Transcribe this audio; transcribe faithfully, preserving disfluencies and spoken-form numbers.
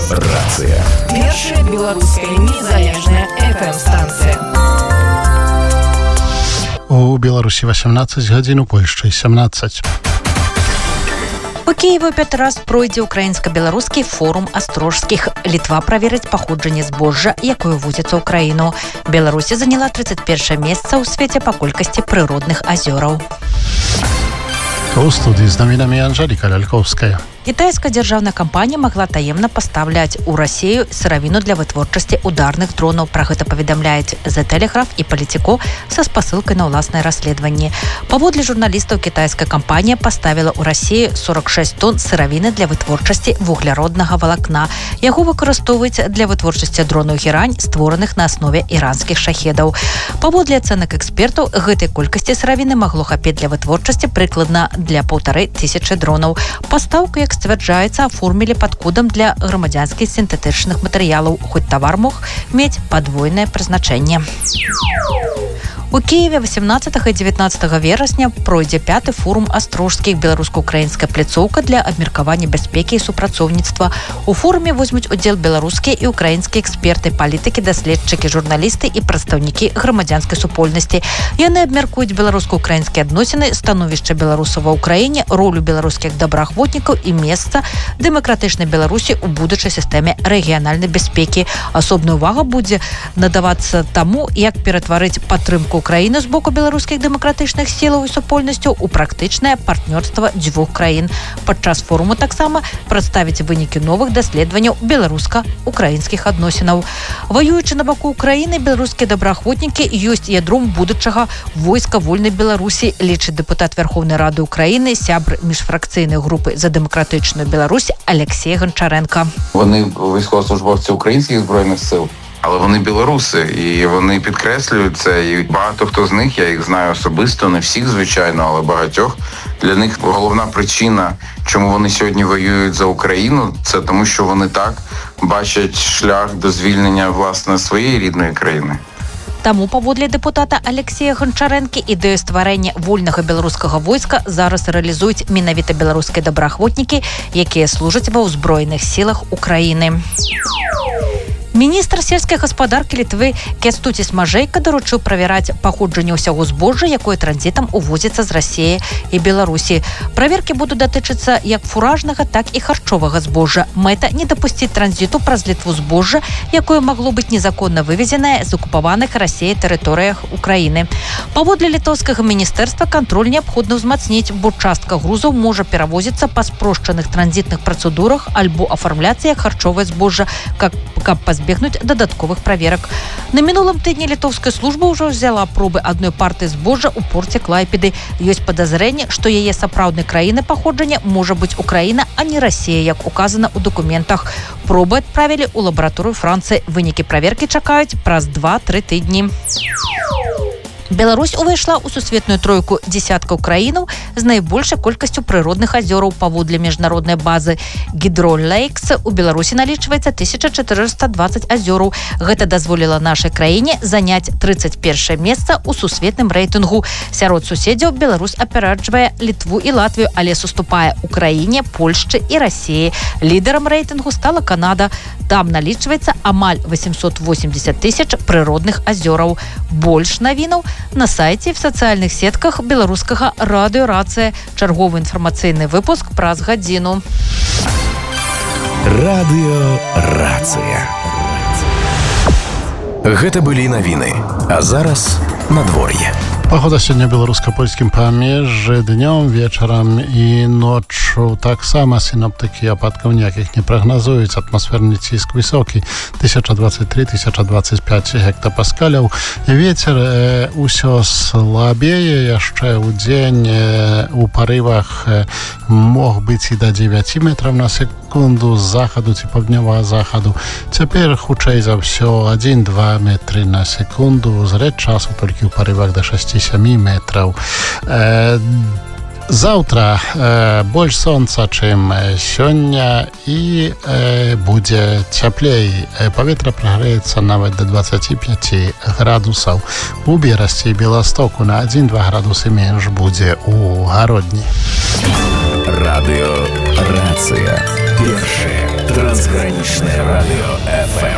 Рацыя. Першая беларуская незалежная эф эм-станцыя. У Беларусі васямнаццаць гадзін, у Польшчы сямнаццаць. У Киеве пяты раз пройдзе украінска-беларускі форум астрожскіх. Літва праверыць паходжанне збожжа, якое возіцца ў краіну. Беларусі заняла тридцать першае месца ў свеце па колькасці прыродных азёраў. У студыі з навінамі Анжэліка Лялькоўская. Китайская дзяржаўная кампанія магла таемна пастаўляць у Расію сыравіну для вытворчасці ударных дронаў. Пра гэта паведамляюць The Telegraph і Politico са спасылкай на ўласнае расследаванне. Паводле журналістаў, кітайская кампанія паставіла ў Расіі сорок шэсць тонн сыравіны для вытворчасці вугляроднага валакна. Яго выкарыстоўваюць для вытворчасці дронаў «Герань», створаных на аснове іранскіх шахедаў. Паводле ацэнак экспертаў, гэтай колькасці сыравіны магло хапіць для вытворчасці прыкладна для паўтары тысячы дронаў. Пастаўку, як сцвярджаецца, аформілі пад кодам для грамадзянскіх сінтэтычных матэрыялаў, хоць тавар мог мець падвойнае прызначэнне. У Киеве восемнадцатага і дзевятнаццатага верасня пройдзе пяты форум астрожскіх. Беларуска-украінская пляцоўка для абмеркавання бяспекі і супрацоўніцтва. У форуме возьмуць удзел беларускія і украінскія эксперты, палітыкі, даследчыкі, журналісты і прадстаўнікі грамадзянскай супольнасці. Яны абмяркуюць беларуска-украінскія адносіны, становішча беларусаў ва ўкраіне, ролю беларускіх добраахвотнікаў і месца дэмакратычнай Беларусі ў будучай сістэме рэгіянальнай бяспекі. Асобная ўвага будзе надавацца таму, як ператварыць падтрымку Украіны з боку беларускіх дэмакратычных сілаў і супольнасцяў у практычнае партнёрства дзвюх краін. Падчас форуму таксама прадставіць вынікі новых даследаванняў беларуска-украінскіх адносінаў. Ваюючы на баку Украіны, беларускія добраахвотнікі ёсць ядром будучага войска вольнай Беларусі, лічыць дэпутат Верховнай Рады Украіны, сябр міжфракцыйнай групы за дэмакратычную Беларусь Алексей Гончаренко. Вони військовослужбовці українських збройних сил, але вони білоруси, і вони підкреслюють це, і багато хто з них, я їх знаю особисто, не всіх, звичайно, але багатьох. Для них головна причина, чому вони сьогодні воюють за Україну, це тому, що вони так бачать шлях до звільнення, власне, своєї рідної країни. Таму, паводле дэпутата Алексея Гончарэнкі, ідэю стварэння вольнага беларускага войска зараз рэалізуюць менавіта беларускія добраахвотнікі, якія служаць ва ўзброеных сілах Украіны. Міністр сельскай гаспадаркі Літвы Кястуціс Мажэйка даручыў правяраць паходжанне ўсяго збожжа, якое транзітам увозіцца з Расіі і Беларусі. Праверкі будуць датычыцца як фуражнага, так і харчовага збожжа. Мэта не дапусціць транзіту праз Літву збожжа, якое магло быць незаконна вывезенае з акупаваных Расіяй тэрыторыях Украіны. Паводле літоўскага міністэрства, кантроль неабходна ўзмацніць, бо частка грузаў можа перавозіцца па спрошчаных транзітных працэдурах альбо афармляцца як харчовае збожжа, каб пазбегнуць збегнуць дадатковых праверак. На мінулым тыдні літоўская служба ўжо взяла пробы адной партыі збожжа ў порце Клайпеды. Ёсць падазрэнне, што яе сапраўднай краіны паходжання можа быць Украіна, а не Расія, як указана ў дакументах. Пробы адправілі ў лабараторыю Францыі. Вынікі праверкі чакаюць праз два-тры тыдні. Беларусь увайшла ў сусветную тройку дзесяткаў краінаў з найбольшай колькасцю прыродных азёраў. Паводле міжнароднай базы Гідро-Лейкс у Беларусі налічваецца тысяча чатырыста дваццаць азёраў. Гэта дазволіла нашай краіне заняць тридцать першае месца ў сусветным рэйтынгу. Сярод суседзяў Беларусь апярэджвае Літву і Латвію, але суступае Украіне, Польшчы і Расіі. Лідарам рэйтынгу стала Канада. Там налічваецца амаль восемьсот восемьдесят тысяч прыродных азёраў. Больш навінаў на сайце і в сацыяльных сетках беларускага радыё «Рацыя». Чарговы інфармацыйны выпуск праз гадзіну. Радыё «Рацыя». Гэта былі навіны. А зараз надвор'е. Погода сёння беларуска-польскім памежжы днём, вечарам і ноччу таксама сіноптыкі ападкаў ніякіх не прагназуюць. Атмасферны ціск высокі тысяча двадцать три - тысяча двадцать пять гектапаскаляў. Вецер э, усё слабее, яшчэ ў дзень э, у парывах э, мог быць і да дзевяці метраў на секунду з захаду ці паўднёвага захаду. Цяпер хутчэй за ўсё адзін-два метры на секунду, зрэд часу толькі ў парывах да шасці-сямі метраў. Э, Заўтра э, больш сонца, чым сёння, і э, будзе цяплей. Паветра прагрэецца нават да двадцати пяти градусаў. У Берасці і Беластоку на адзін-два градусы менш будзе у Гародні. Радыё «Рацыя». Першая Трансграничное радио эф эм.